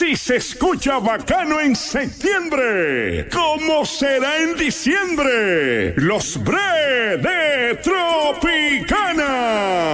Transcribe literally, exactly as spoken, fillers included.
Si se escucha bacano en septiembre, ¿cómo será en diciembre? Los Bre de Tropicana.